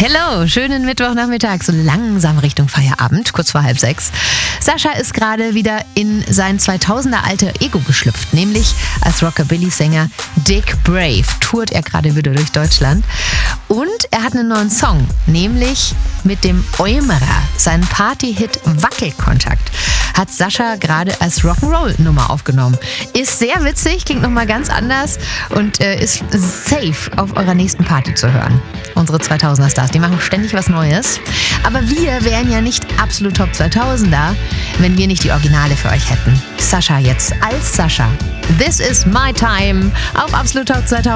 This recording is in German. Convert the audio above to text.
Hello, schönen Mittwochnachmittag, so langsam Richtung Feierabend, kurz vor 5:30. Sascha ist gerade wieder in sein 2000er alter Ego geschlüpft, nämlich als Rockabilly-Sänger Dick Brave tourt er gerade wieder durch Deutschland. Und er hat einen neuen Song, nämlich mit dem Eumerer, seinen Party-Hit Wackelkontakt, hat Sascha gerade als Rock'n'Roll-Nummer aufgenommen. Ist sehr witzig, klingt nochmal ganz anders und ist safe auf eurer nächsten Party zu hören. Unsere 2000er-Stars, die machen ständig was Neues. Aber wir wären ja nicht absolut Top 2000er, wenn wir nicht die Originale für euch hätten. Sascha jetzt als Sascha. This is my time auf Absolut Top 2000.